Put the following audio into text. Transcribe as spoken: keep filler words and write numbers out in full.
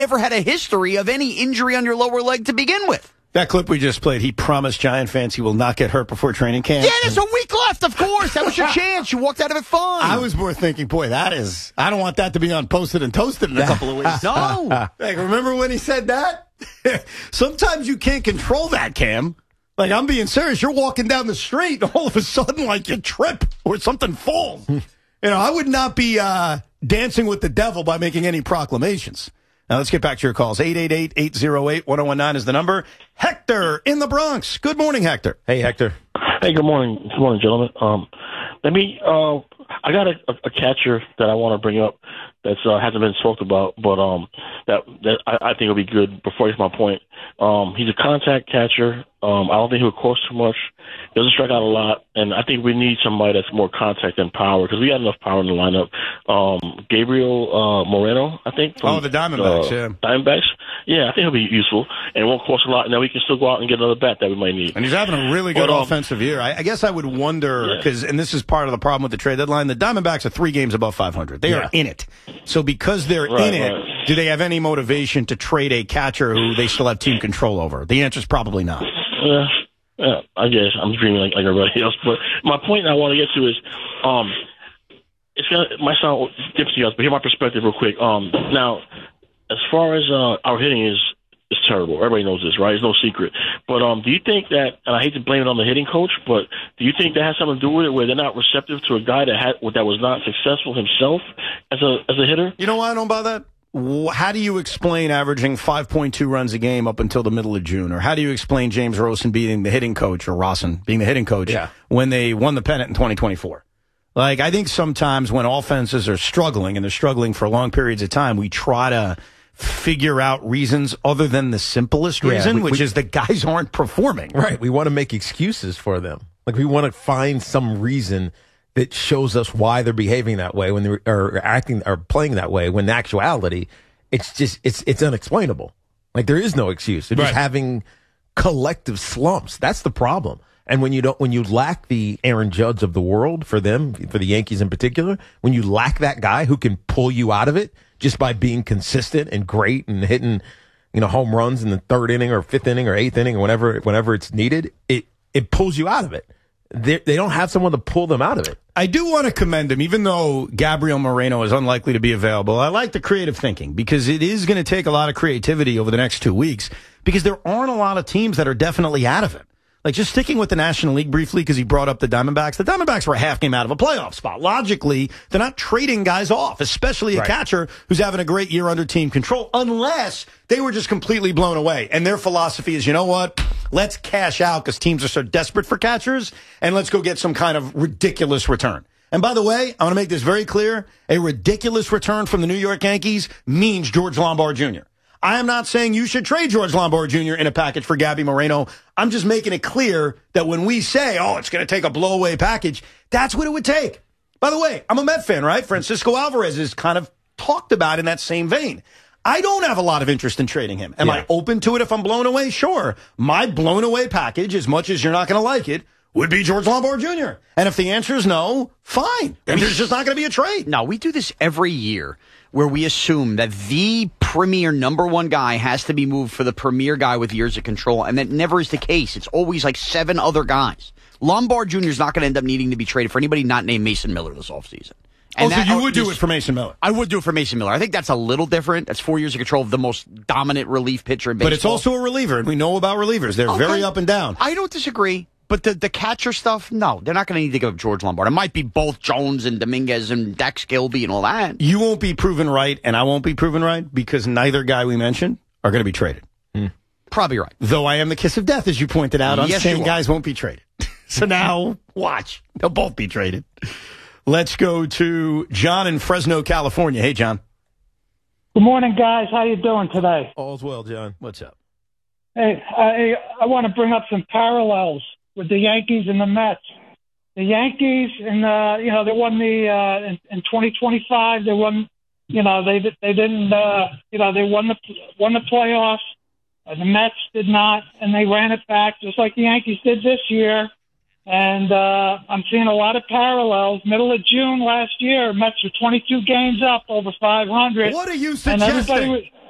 ever had a history of any injury on your lower leg to begin with. That clip we just played, he promised Giant fans he will not get hurt before training camp. Yeah, there's a week left, of course. That was your chance. You walked out of it fine. I was more thinking, boy, that is, I don't want that to be on Posted and Toasted in a couple of weeks. No. Like, remember when he said that? Sometimes you can't control that, Cam. Like, I'm being serious. You're walking down the street, and all of a sudden, like, you trip or something falls. You know, I would not be uh, dancing with the devil by making any proclamations. Now, let's get back to your calls. eight eight eight, eight oh eight, one oh one nine is the number. Hector in the Bronx. Good morning, Hector. Hey, Hector. Hey, good morning. Good morning, gentlemen. Um, let me, uh, I got a, a catcher that I want to bring up that uh, hasn't been spoken about, but um, that, that I, I think will be good before I get my point. Um, he's a contact catcher. Um, I don't think he'll cost too much. Doesn't strike out a lot, and I think we need somebody that's more contact than power because we got enough power in the lineup. Um, Gabriel uh, Moreno, I think. From, oh, the Diamondbacks, uh, yeah. Diamondbacks, yeah. I think he'll be useful, and it won't cost a lot, and then we can still go out and get another bat that we might need. And he's having a really good but, um, offensive year. I, I guess I would wonder because, yeah. and this is part of the problem with the trade deadline. The Diamondbacks are three games above five hundred. They yeah. are in it. So because they're right, in it, right. do they have any motivation to trade a catcher who they still have team control over? The answer is probably not. Yeah. Yeah, I guess I'm dreaming like, like everybody else. But my point I want to get to is, um, it's gonna it might sound different to you guys, but hear my perspective real quick. Um, now, as far as uh, our hitting is is terrible. Everybody knows this, right? It's no secret. But um, do you think that? And I hate to blame it on the hitting coach, but do you think that has something to do with it, where they're not receptive to a guy that had that was not successful himself as a as a hitter? You know why I don't buy that? How do you explain averaging five point two runs a game up until the middle of June? Or how do you explain James Rosen being the hitting coach, or Rosen being the hitting coach, yeah. when they won the pennant in twenty twenty-four? Like, I think sometimes when offenses are struggling, and they're struggling for long periods of time, we try to figure out reasons other than the simplest yeah, reason, we, which we, is the guys aren't performing. Right. We want to make excuses for them. Like, we want to find some reason that shows us why they're behaving that way when they're or acting or playing that way, when in actuality, it's just, it's, it's unexplainable. Like, there is no excuse. They're just right. having collective slumps. That's the problem. And when you don't, when you lack the Aaron Judge of the world for them, for the Yankees in particular, when you lack that guy who can pull you out of it just by being consistent and great and hitting, you know, home runs in the third inning or fifth inning or eighth inning or whenever, whenever it's needed, it, it pulls you out of it. They, they don't have someone to pull them out of it. I do want to commend him, even though Gabriel Moreno is unlikely to be available. I like the creative thinking because it is going to take a lot of creativity over the next two weeks because there aren't a lot of teams that are definitely out of it. Like, just sticking with the National League briefly because he brought up the Diamondbacks. The Diamondbacks were a half game out of a playoff spot. Logically, they're not trading guys off, especially a right. catcher who's having a great year under team control, unless they were just completely blown away. And their philosophy is, you know what? Let's cash out because teams are so desperate for catchers, and let's go get some kind of ridiculous return. And by the way, I want to make this very clear. A ridiculous return from the New York Yankees means George Lombard Junior I am not saying you should trade George Lombard Junior in a package for Gabby Moreno. I'm just making it clear that when we say, oh, it's going to take a blow-away package, that's what it would take. By the way, I'm a Met fan, right? Francisco Alvarez is kind of talked about in that same vein. I don't have a lot of interest in trading him. Am yeah. I open to it if I'm blown away? Sure. My blown-away package, as much as you're not going to like it, would be George Lombard Junior And if the answer is no, fine. And there's just not going to be a trade. No, we do this every year where we assume that the premier number one guy has to be moved for the premier guy with years of control, and that never is the case. It's always like seven other guys. Lombard Junior is not going to end up needing to be traded for anybody not named Mason Miller this offseason. And oh, that, so you would do it for Mason Miller? I would do it for Mason Miller. I think that's a little different. That's four years of control of the most dominant relief pitcher in baseball. But it's also a reliever, and we know about relievers. They're okay. very up and down. I don't disagree. But the, the catcher stuff, no, they're not going to need to give up George Lombard. It might be both Jones and Dominguez and Dax Gilby and all that. You won't be proven right, and I won't be proven right, because neither guy we mentioned are going to be traded. Hmm. Probably right. Though I am the kiss of death, as you pointed out. I'm yes, saying guys won't be traded. So now, watch. They'll both be traded. Let's go to John in Fresno, California. Hey, John. Good morning, guys. How you doing today? All's well, John. What's up? Hey, I, I want to bring up some parallels with the Yankees and the Mets. The Yankees, and uh, you know, they won the uh, in, in twenty twenty-five. They won, you know, they they didn't, uh, you know, they won the won the playoffs. Uh, the Mets did not, and they ran it back just like the Yankees did this year. And uh, I'm seeing a lot of parallels. Middle of June last year, Mets were twenty-two games up, over five hundred. What are you suggesting?